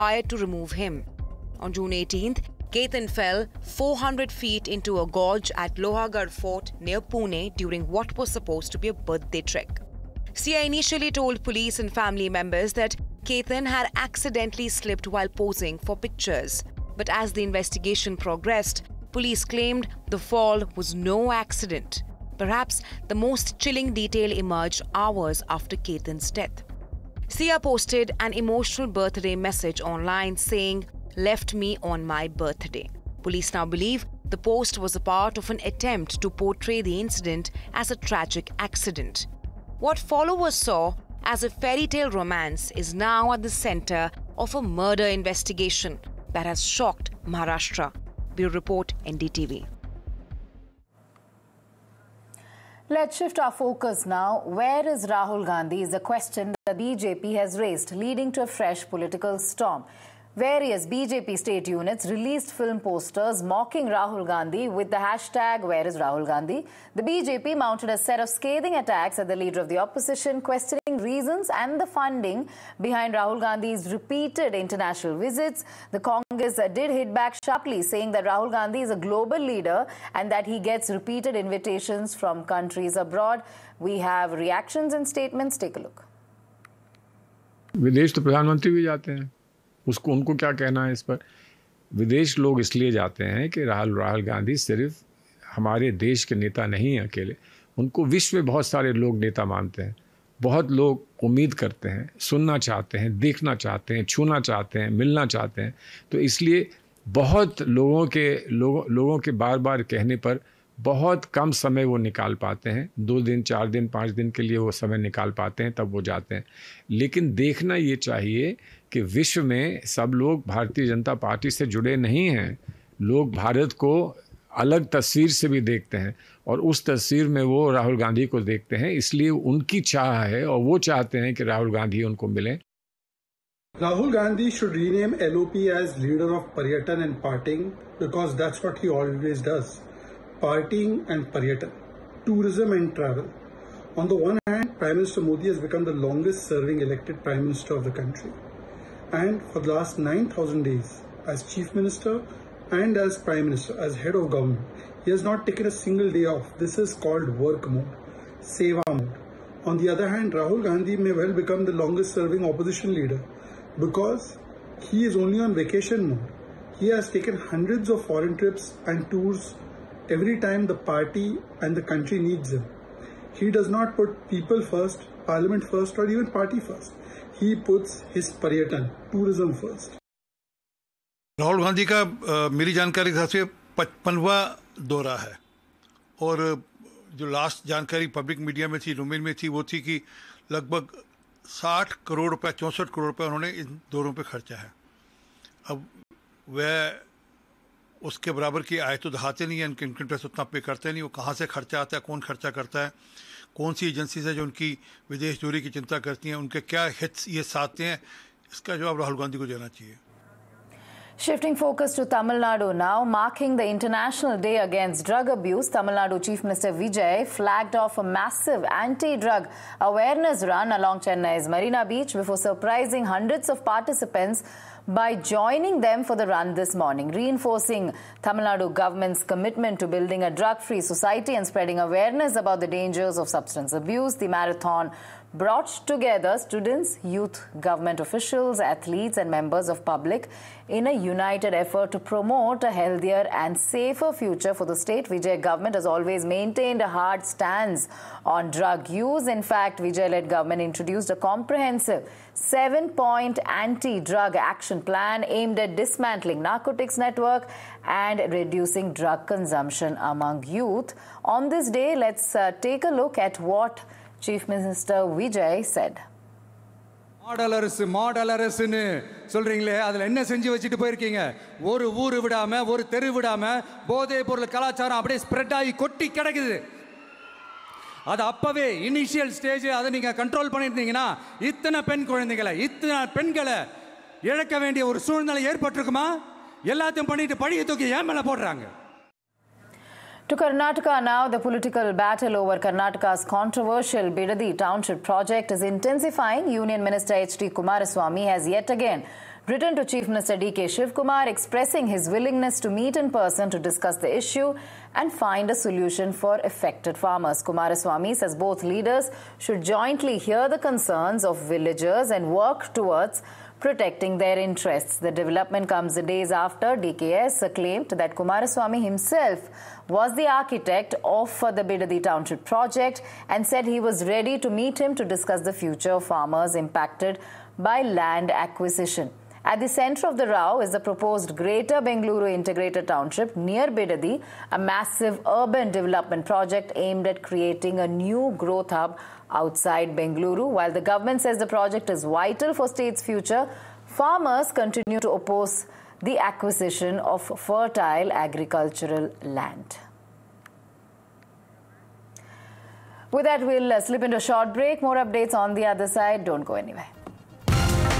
conspired to remove him. On June 18th, Ketan fell 400 feet into a gorge at Lohagarh Fort near Pune during what was supposed to be a birthday trek. Sia initially told police and family members that Ketan had accidentally slipped while posing for pictures. But as the investigation progressed, police claimed the fall was no accident. Perhaps the most chilling detail emerged hours after Ketan's death. Sia posted an emotional birthday message online saying, "Left me on my birthday." Police now believe the post was a part of an attempt to portray the incident as a tragic accident. What followers saw as a fairy tale romance is now at the center of a murder investigation that has shocked Maharashtra. Bureau Report, NDTV. Let's shift our focus now. Where is Rahul Gandhi is a question the BJP has raised, leading to a fresh political storm. Various BJP state units released film posters mocking Rahul Gandhi with the hashtag Where is Rahul Gandhi? The BJP mounted a set of scathing attacks at the leader of the opposition, questioning reasons and the funding behind Rahul Gandhi's repeated international visits. The Congress did hit back sharply, saying that Rahul Gandhi is a global leader and that he gets repeated invitations from countries abroad. We have reactions and statements. Take a look. विदेश तो प्रधानमंत्री भी जाते हैं, उनको क्या कहना है इस पर। विदेश लोग इसलिए जाते हैं कि राहुल गांधी सिर्फ हमारे देश के नेता नहीं हैं अकेले, उनको विश्व में बहुत सारे लोग नेता मानते हैं। बहुत लोग उम्मीद करते हैं, सुनना चाहते हैं, देखना चाहते हैं, छूना चाहते हैं, मिलना चाहते हैं। तो इसलिए बहुत लोगों के बार बार कहने पर बहुत कम समय वो निकाल पाते हैं। 2 दिन, 4 दिन, 5 दिन के लिए वो समय निकाल पाते हैं, तब वो जाते हैं। लेकिन देखना ये चाहिए कि विश्व में सब लोग भारतीय जनता पार्टी से जुड़े नहीं हैं। लोग भारत को अलग तस्वीर से भी देखते हैं और उस तस्वीर में वो राहुल गांधी को देखते हैं। इसलिए उनकी चाह है और वो चाहते हैं कि राहुल गांधी उनको मिलें। Rahul Gandhi should rename LOP as leader of Paryatan and Partying, because that's what he always does. Partying and Paryatan, tourism and travel. On the one hand, Prime Minister Modi has become the longest serving elected Prime Minister of the country. And for the last 9,000 days, as Chief Minister and as Prime Minister, as head of government, he has not taken a single day off. This is called work mode, seva mode. On the other hand, Rahul Gandhi may well become the longest serving opposition leader because he is only on vacation mode. He has taken hundreds of foreign trips and tours every time the party and the country needs him. He does not put people first, parliament first, or even party first. He puts his Paryatan, tourism first. Rahul Gandhi का मेरी जानकारी के हिसाब से 55वां दौरा है और जो लास्ट जानकारी पब्लिक मीडिया में थी, डोमेन में थी, वो थी कि लगभग 60 करोड़ रुपए, 64 करोड़ रुपए उन्होंने इन दौरों पे खर्चा है। अब वह उसके बराबर की आय तो दिखाते नहीं है, इनके इनकम टैक्स उतना पे करते नहीं। वो कहाँ से खर्चा आता है, कौन खर्चा करता है, कौन सी एजेंसी है जो उनकी विदेश दौरे की चिंता करती हैं, उनके क्या हिट्स ये साधते हैं, इसका जवाब राहुल गांधी को देना चाहिए। Shifting focus to Tamil Nadu now, marking the International Day Against Drug Abuse, Tamil Nadu Chief Minister Vijay flagged off a massive anti-drug awareness run along Chennai's Marina Beach before surprising hundreds of participants by joining them for the run this morning, reinforcing Tamil Nadu government's commitment to building a drug-free society and spreading awareness about the dangers of substance abuse. The marathon brought together students, youth, government officials, athletes and members of public in a united effort to promote a healthier and safer future for the state. Vijay government has always maintained a hard stance on drug use. In fact, Vijay-led government introduced a comprehensive 7-point anti-drug action plan aimed at dismantling narcotics network and reducing drug consumption among youth. On this day, let's take a look at what Chief Minister Vijay said. Model அரசுன்னு சொல்றீங்களே, அதுல என்ன செஞ்சு வச்சிட்டு போயிருக்கீங்க? ஒரு ஊரு விடாம, ஒரு தெரு விடாம போதைப் பொருள் கலாச்சாரம் அப்படியே ஸ்ப்ரெட் ஆகி கொட்டி கிடக்குது. அது அப்பவே இனிஷியல் ஸ்டேஜ் அதை நீங்க கண்ட்ரோல் பண்ணிருந்தீங்கன்னா இத்தனை பெண் குழந்தைகளை, இத்தனை பெண்களை இழக்க வேண்டிய ஒரு சூழ்நிலை ஏற்பட்டிருக்குமா? எல்லாத்தையும் பண்ணிட்டு பழிய தூக்கி ஏன் மேல போடுறாங்க? To Karnataka now, the political battle over Karnataka's controversial Bidadi Township project is intensifying. Union Minister H.D. Kumaraswamy has yet again written to Chief Minister D.K. Shivkumar expressing his willingness to meet in person to discuss the issue and find a solution for affected farmers. Kumaraswamy says both leaders should jointly hear the concerns of villagers and work towards protecting their interests. The development comes days after DKS claimed that Kumaraswamy himself was the architect of the Bidadi Township project and said he was ready to meet him to discuss the future of farmers impacted by land acquisition. At the centre of the row is the proposed Greater Bengaluru Integrated Township near Bidadi, a massive urban development project aimed at creating a new growth hub outside Bengaluru. While the government says the project is vital for state's future, farmers continue to oppose the acquisition of fertile agricultural land. With that, we'll slip into a short break. More updates on the other side. Don't go anywhere.